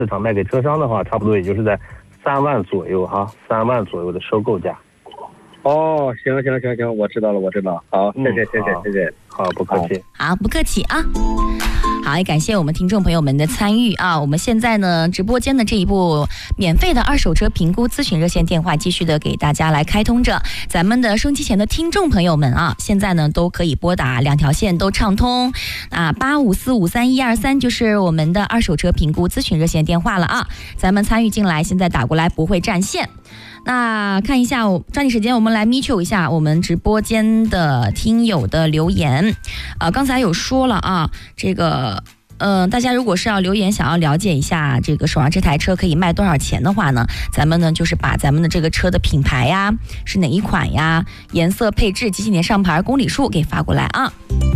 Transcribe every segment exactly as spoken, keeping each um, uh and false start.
市场卖给车商的话，差不多也就是在三万左右哈，三万左右的收购价。 哦，行行行行，我知道了，我知道。好，谢谢、嗯、谢谢谢谢。 好，不客气。 好，不客气啊。好，也感谢我们听众朋友们的参与啊！我们现在呢，直播间的这一部免费的二手车评估咨询热线电话，继续的给大家来开通着。咱们的收音机前的听众朋友们啊，现在呢都可以拨打，两条线都畅通啊，八五四五三一二三就是我们的二手车评估咨询热线电话了啊！咱们参与进来，现在打过来不会占线。那看一下，抓紧时间，我们来咪求一下我们直播间的听友的留言。呃，刚才有说了啊，这个呃，大家如果是要留言，想要了解一下这个手上这台车可以卖多少钱的话呢，咱们呢就是把咱们的这个车的品牌呀，是哪一款呀，颜色、配置、几几年上牌、公里数给发过来啊。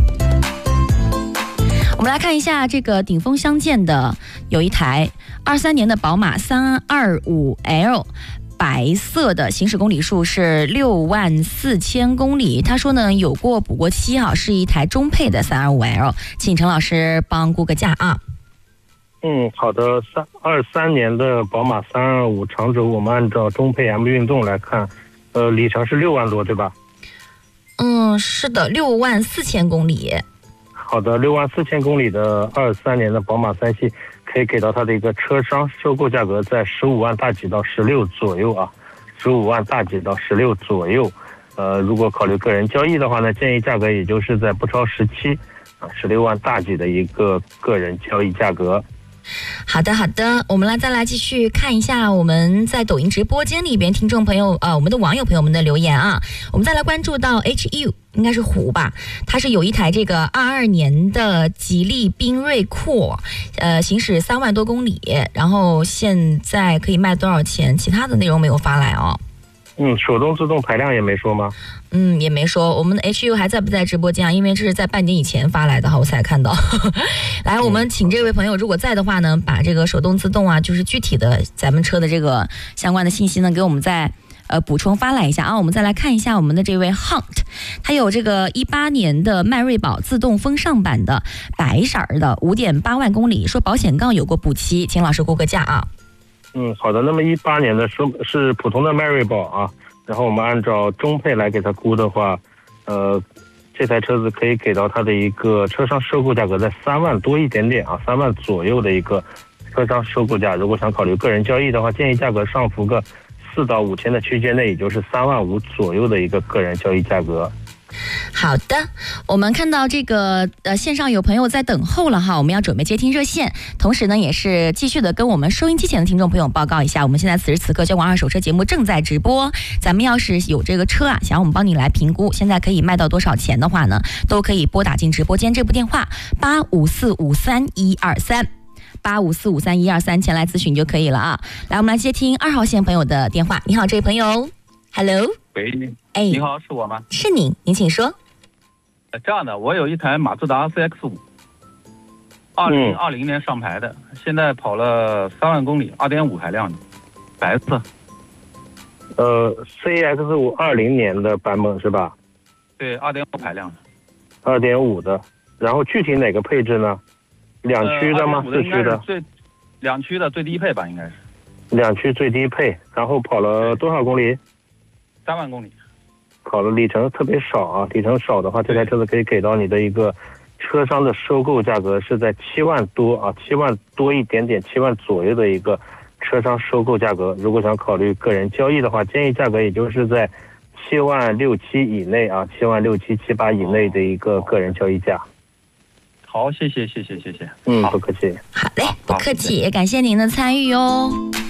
我们来看一下这个顶峰相见的有一台二三年的宝马三二五 L。白色的，行驶公里数是六万四千公里。他说呢，有过补过漆哈，是一台中配的三二五 L， 请陈老师帮估个价啊。 嗯，好的，三二三年的宝马三二五长轴，我们按照中配 M 运动来看，呃，里程是六万多，对吧？ 嗯，是的，六万四千公里。 好的，六万四千公里的二三年的宝马三系。可以给到它的一个车商收购价格在十五万大几到十六左右啊，十五万大几到十六左右。呃，如果考虑个人交易的话呢，建议价格也就是在不超十七啊，十六万大几的一个个人交易价格。 好的好的，我们来再来继续看一下我们在抖音直播间里边听众朋友呃我们的网友朋友们的留言啊。我们再来关注到 H U 应该是虎吧，它是有一台这个二二年的吉利缤瑞酷，呃行驶三万多公里，然后现在可以卖多少钱，其他的内容没有发来哦。 嗯，手动自动排量也没说吗？ 嗯，也没说。我们的 H U 还在不在直播间啊？因为这是在半点以前发来的哈，我才看到。来，我们请这位朋友，如果在的话呢，把这个手动自动啊，就是具体的咱们车的这个相关的信息呢，给我们再呃补充发来一下啊。我们再来看一下我们的这位 Hunt， 他有这个一八年的迈锐宝自动风尚版的白色的 五点八万公里，说保险杠有过补漆，请老师估个价啊。 嗯，好的。那么一八年的是是普通的迈锐宝啊，然后我们按照中配来给它估的话，呃，这台车子可以给到它的一个车商收购价格在三万多一点点啊，三万左右的一个车商收购价。如果想考虑个人交易的话，建议价格上浮个四到五千的区间内，也就是三万五左右的一个个人交易价格。 好的，我们看到这个呃线上有朋友在等候了哈，我们要准备接听热线，同时呢也是继续的跟我们收音机前的听众朋友报告一下，我们现在此时此刻交广二手车节目正在直播，咱们要是有这个车啊，想要我们帮你来评估，现在可以卖到多少钱的话呢，都可以拨打进直播间这部电话八五四五三一二三。八五四五三一二三前来咨询就可以了啊。来，我们来接听二号线朋友的电话。你好，这位朋友 ，Hello。 喂， 哎， 你好，是我吗？ 是您，您请说。 呃，这样的，我有一台马自达 C X 五，二零二零年上牌的，嗯、现在跑了三万公里，二点五排量的，白色。 呃 ，C X 五二零年的版本是吧？ 对，二点五排量的。 二点五的，然后具体哪个配置呢？两驱的吗？四驱的？ 最两驱的最低配吧，应该是。 两驱最低配，然后跑了多少公里？ 三万公里。 跑了里程特别少啊，里程少的话，这台车子可以给到你的一个车商的收购价格是在七万多啊，七万多一点点，七万左右的一个车商收购价格。如果想考虑个人交易的话，建议价格也就是在七万六七以内啊，七万六七七八以内的一个个人交易价。 好，谢谢谢谢谢谢。 嗯，不客气。 好嘞，不客气，也感谢您的参与哦。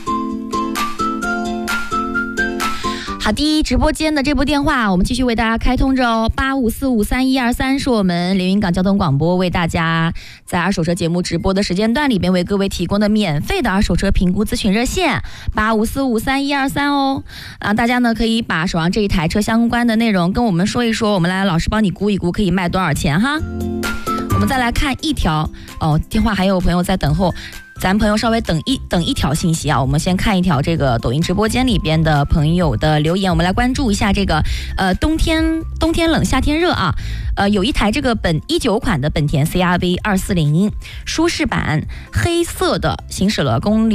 好的，直播间的这部电话我们继续为大家开通着哦，八五四五三一二三是我们连云港交通广播为大家在二手车节目直播的时间段里边为各位提供的免费的二手车评估咨询热线八五四五三一二三哦。啊，大家呢可以把手上这一台车相关的内容跟我们说一说，我们来老师帮你估一估可以卖多少钱哈。我们再来看一条哦，电话还有朋友在等候。 咱朋友稍微等一等一条信息啊，我们先看一条这个抖音直播间里边的朋友的留言，我们来关注一下这个呃冬天冬天冷夏天热啊，呃有一台这个本一九款的本田 C R V 二四零舒适版黑色的，行驶了公里